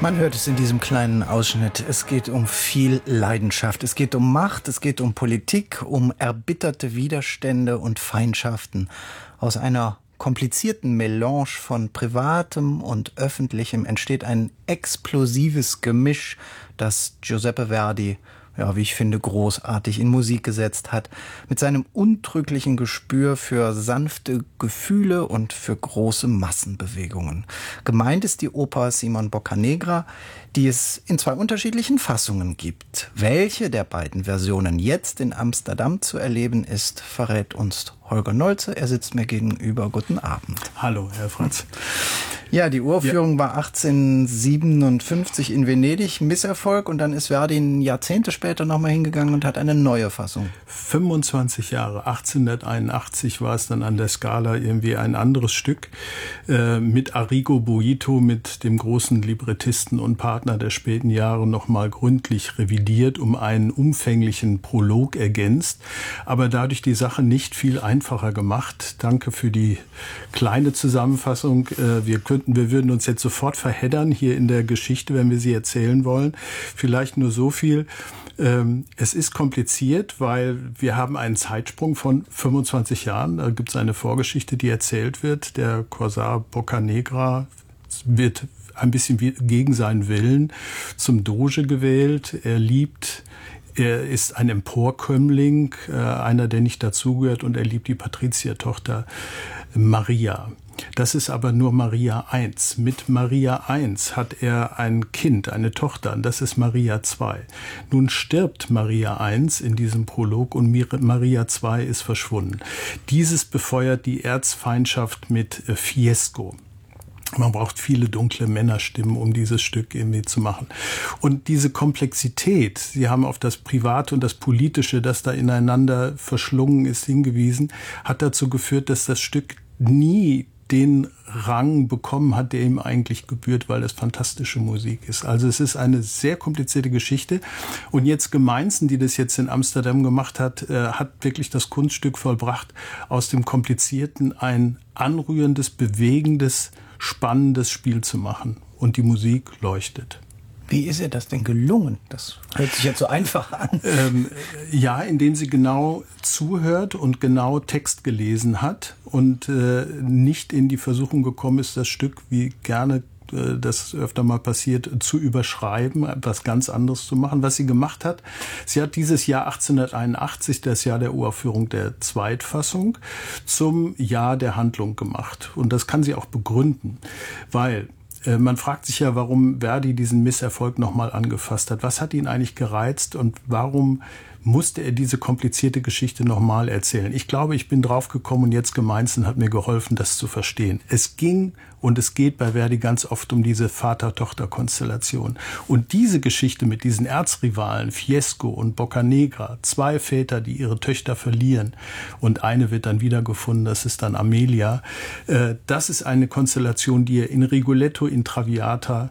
Man hört es in diesem kleinen Ausschnitt. Es geht um viel Leidenschaft. Es geht um Macht, es geht um Politik, um erbitterte Widerstände und Feindschaften. Aus einer komplizierten Melange von Privatem und Öffentlichem entsteht ein explosives Gemisch, das Giuseppe Verdi, ja, wie ich finde, großartig in Musik gesetzt hat, mit seinem untrüglichen Gespür für sanfte Gefühle und für große Massenbewegungen. Gemeint ist die Oper Simon Boccanegra, die es in zwei unterschiedlichen Fassungen gibt. Welche der beiden Versionen jetzt in Amsterdam zu erleben ist, verrät uns Holger Nolze. Er sitzt mir gegenüber. Guten Abend. Hallo, Herr Franz. Ja, die Uraufführung war 1857 in Venedig, Misserfolg, und dann ist Verdi Jahrzehnte später nochmal hingegangen und hat eine neue Fassung. 25 Jahre, 1881 war es dann an der Scala irgendwie ein anderes Stück mit Arrigo Boito, mit dem großen Librettisten und Partner der späten Jahre, nochmal gründlich revidiert, um einen umfänglichen Prolog ergänzt, aber dadurch die Sache nicht viel einfacher gemacht. Danke für die kleine Zusammenfassung. Wir würden uns jetzt sofort verheddern hier in der Geschichte, wenn wir sie erzählen wollen. Vielleicht nur so viel. Es ist kompliziert, weil wir haben einen Zeitsprung von 25 Jahren. Da gibt es eine Vorgeschichte, die erzählt wird. Der Korsar Boccanegra wird ein bisschen gegen seinen Willen zum Doge gewählt. Er ist ein Emporkömmling, einer, der nicht dazugehört, und er liebt die Patriziertochter Maria. Das ist aber nur Maria I. Mit Maria I hat er ein Kind, eine Tochter, und das ist Maria II. Nun stirbt Maria I in diesem Prolog und Maria II ist verschwunden. Dieses befeuert die Erzfeindschaft mit Fiesco. Man braucht viele dunkle Männerstimmen, um dieses Stück irgendwie zu machen. Und diese Komplexität, Sie haben auf das Private und das Politische, das da ineinander verschlungen ist, hingewiesen, hat dazu geführt, dass das Stück nie den Rang bekommen hat, der ihm eigentlich gebührt, weil es fantastische Musik ist. Also es ist eine sehr komplizierte Geschichte. Und jetzt Gemeinsen, die das jetzt in Amsterdam gemacht hat, hat wirklich das Kunststück vollbracht, aus dem Komplizierten ein anrührendes, bewegendes, spannendes Spiel zu machen. Und die Musik leuchtet. Wie ist ihr das denn gelungen? Das hört sich jetzt so einfach an. Ja, indem sie genau zuhört und genau Text gelesen hat und nicht in die Versuchung gekommen ist, das Stück, wie gerne das öfter mal passiert, zu überschreiben, etwas ganz anderes zu machen. Was sie gemacht hat, sie hat dieses Jahr 1881, das Jahr der Uraufführung der Zweitfassung, zum Jahr der Handlung gemacht. Und das kann sie auch begründen, weil man fragt sich ja, warum Verdi diesen Misserfolg nochmal angefasst hat. Was hat ihn eigentlich gereizt und warum musste er diese komplizierte Geschichte nochmal erzählen? Ich glaube, ich bin drauf gekommen und jetzt Gemeinsen hat mir geholfen, das zu verstehen. Es ging und es geht bei Verdi ganz oft um diese Vater-Tochter-Konstellation. Und diese Geschichte mit diesen Erzrivalen, Fiesco und Boccanegra, zwei Väter, die ihre Töchter verlieren und eine wird dann wiedergefunden, das ist dann Amelia, das ist eine Konstellation, die er in Rigoletto, in Traviata,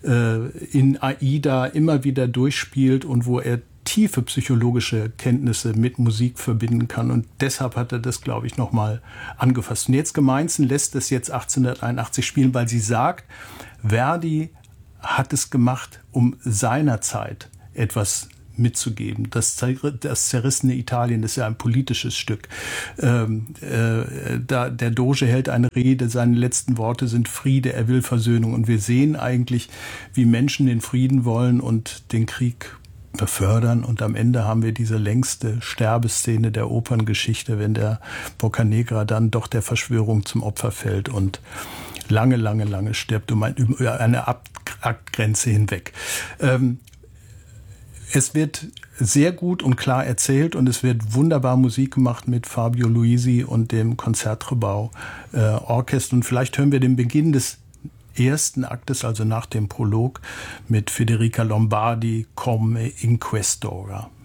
in Aida immer wieder durchspielt und wo er tiefe psychologische Kenntnisse mit Musik verbinden kann. Und deshalb hat er das, glaube ich, nochmal angefasst. Und jetzt Gemeinsen lässt es jetzt 1881 spielen, weil sie sagt, Verdi hat es gemacht, um seinerzeit etwas mitzugeben. Das zerrissene Italien ist ja ein politisches Stück. Der Doge hält eine Rede, seine letzten Worte sind Friede, er will Versöhnung. Und wir sehen eigentlich, wie Menschen den Frieden wollen und den Krieg befördern. Und am Ende haben wir diese längste Sterbeszene der Operngeschichte, wenn der Boccanegra dann doch der Verschwörung zum Opfer fällt und lange stirbt über eine Aktgrenze hinweg. Es wird sehr gut und klar erzählt und es wird wunderbar Musik gemacht mit Fabio Luisi und dem Concertgebouw Orchester. Und vielleicht hören wir den Beginn des ersten Aktes, also nach dem Prolog, mit Federica Lombardi, Come Inquestora.